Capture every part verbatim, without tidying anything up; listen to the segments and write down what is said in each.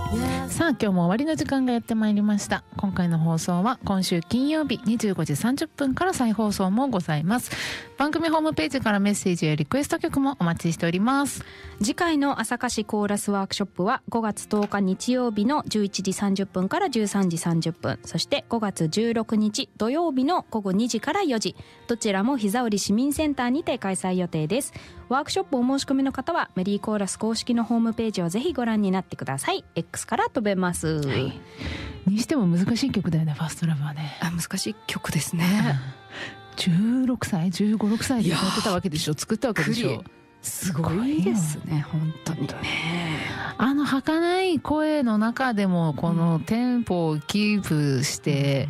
さあ今日も終わりの時間がやってまいりました。今回の放送は今週金曜日にじゅうごじさんじゅっぷんから再放送もございます。番組ホームページからメッセージやリクエスト曲もお待ちしております。 次回の朝霞市コーラスワークショップはごがつとおか日曜日のじゅういちじさんじゅっぷんからじゅうさんじさんじゅっぷん、そしてごがつじゅうろくにち土曜日のごごにじからよじ、どちらも膝折市民センターにて開催予定です。ワークショップお申し込みの方はメリーコーラス公式のホームページをぜひご覧になってください。 X から飛べます、はい、 にしても難しい曲だよね、ファーストラブはね。 あ、難しい曲ですね、 うん、じゅうろくさいじゅうご、ろくさいで歌ってたわけでしょ、作ったわけでしょ。 すごいですね、本当にね。 あの儚い声の中でもこのテンポをキープして、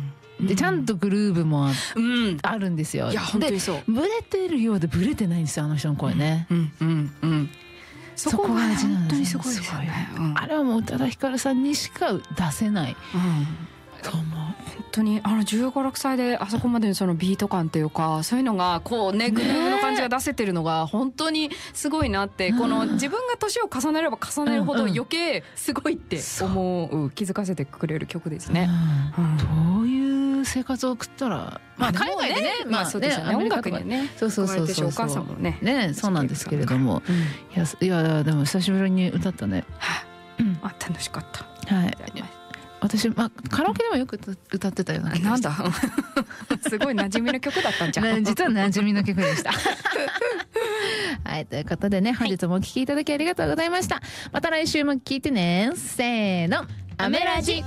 うん、でちゃんとグルーヴも あ,、うん、あるんですよ。 いや本当にそう。 ブレてるようでブレてないんですよ、あの人の声ね。 うんうんうん。 そこが大事なんですよ。 本当にすごいですよね、うん、 あれはもう宇多田ヒカルさんにしか出せない、うん、と思う。 本当にあのじゅうご、ろくさいであそこまでのそのビート感っていうか、そういうのがこうねグルーヴの感じが出せてるのが本当にすごいなって、この自分が年を重ねれば重ねるほど余計すごいって思う、気づかせてくれる曲ですね、 うんうん、どういう生活を送ったら、まあ海外でね、 まあそうですよね、音楽にね、 そうそうそうそう、 お母さんもねね、そうなんですけれども、いやいやでも久しぶりに歌ったね。 あ、楽しかった。 はい。私、まあ、カラオケでもよく歌ってたような気がした。 なんだすごい馴染みの曲だったんじゃん実は馴染みの曲でしたはい、ということでね、本日もお聴きいただきありがとうございました。また来週も聴いてね。せーの、アメラジ。